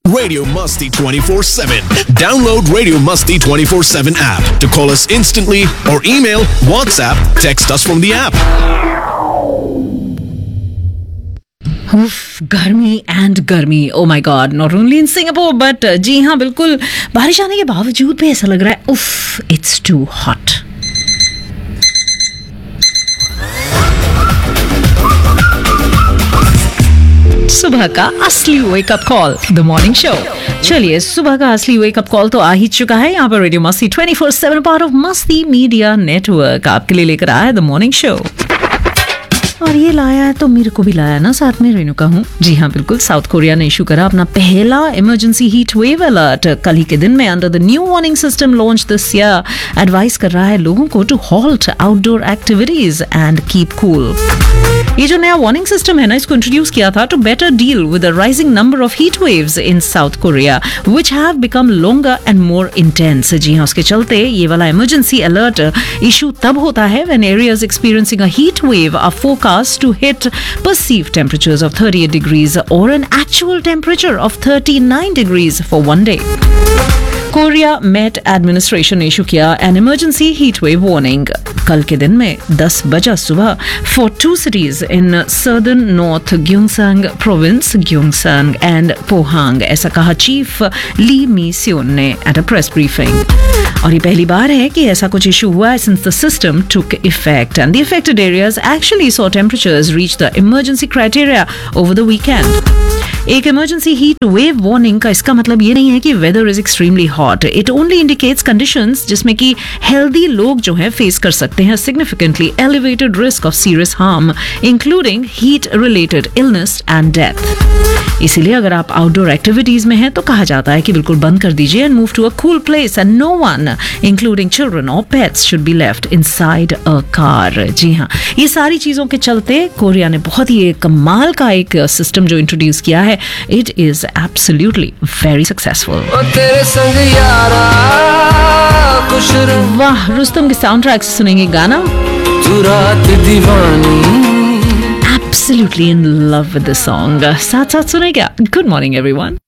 Radio Musty 24/7. Download Radio Musty 24/7 app to call us instantly or email, WhatsApp, text us from the app. गर्मी and गर्मी, oh my God, not only in Singapore but जी हाँ बिल्कुल, बारिश आने के बावजूद भी ऐसा लग रहा है उफ, इट्स टू हॉट। सुबह का असली wake up call, the morning show. चलिए, सुबह का असली वेकअप कॉल तो आ ही चुका है। यहाँ पर रेडियो मस्ती 24/7 पार्ट ऑफ मस्ती मीडिया नेटवर्क आपके लिए लेकर आया है द मॉर्निंग शो। और ये लाया है तो मेरे को भी लाया ना, साथ में रेणुका हूँ। जी हाँ बिल्कुल, साउथ कोरिया ने इशू करा अपना पहला इमरजेंसी हीट वेव अलर्ट कल ही के दिन में under the new warning system launch this year. Advice कर रहा है लोगों को to halt outdoor activities and keep cool. ये जो नया वार्निंग सिस्टम है ना, इसको इंट्रोड्यूस किया था to better deal with the rising number of heat waves in south Korea which have become longer and more intense. जी हाँ, उसके चलते ये वाला इमरजेंसी अलर्ट इशू तब होता है when areas experiencing a heat wave are forecast to hit perceived temperatures of 38 degrees or an actual temperature of 39 degrees for one day. Korea met administration ने issue किया an emergency heat wave warning कल के दिन में 10 बजे सुबह for 2 cities in southern north Gyeongsang province, Gyeongsang and Pohang. ऐसा कहा चीफ ली मी स्योन ने एट अ प्रेस ब्रीफिंग। और ये पहली बार है कि ऐसा कुछ इशू हुआ है since the system took effect and the affected areas actually saw temperatures reach the emergency criteria over the weekend. एक इमरजेंसी हीट वेव वार्निंग का इसका मतलब ये नहीं है कि weather is extremely hot. It only indicates conditions जिसमें कि हेल्दी लोग जो है फेस कर सकते हैं significantly elevated risk of serious harm including heat related illness and death. इसीलिए अगर आप आउटडोर एक्टिविटीज में हैं तो कहा जाता है कि बिल्कुल बंद कर दीजिए and move to a cool place and no one including children और pets should be left inside a car. जी हाँ, ये सारी चीजों के चलते कोरिया ने बहुत ही एक कमाल का एक सिस्टम जो इंट्रोड्यूस किया है। It is absolutely very successful. वाह, रुस्तम के साउंड ट्रैक से सुनेंगे गाना Absolutely in love with the song. साथ साथ सुनेगा। Good morning everyone.